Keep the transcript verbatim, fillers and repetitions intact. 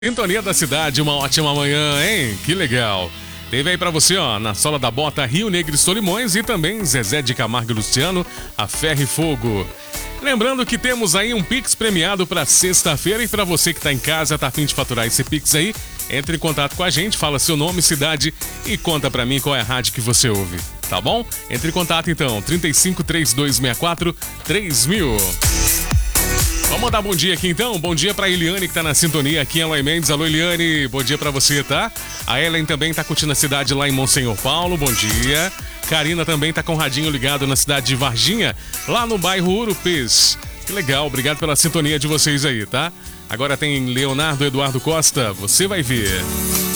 Sintonia da cidade, uma ótima manhã, hein? Que legal. Teve aí pra você, ó, na sola da bota Rio Negro e Solimões e também Zezé de Camargo e Luciano, a Ferro e Fogo. Lembrando que temos aí um Pix premiado pra sexta-feira e pra você que tá em casa, tá a fim de faturar esse Pix aí, entre em contato com a gente, fala seu nome, cidade e conta pra mim qual é a rádio que você ouve, tá bom? Entre em contato então, trinta e cinco, trinta e dois sessenta e quatro, três mil. Vamos mandar bom dia aqui então, bom dia pra Eliane que tá na sintonia aqui em Eloy Mendes. Alô Eliane, bom dia pra você, tá? A Ellen também tá curtindo a cidade lá em Monsenhor Paulo, bom dia. Karina também tá com o radinho ligado na cidade de Varginha, lá no bairro Urupês. Que legal, obrigado pela sintonia de vocês aí, tá? Agora tem Leonardo Eduardo Costa, você vai ver.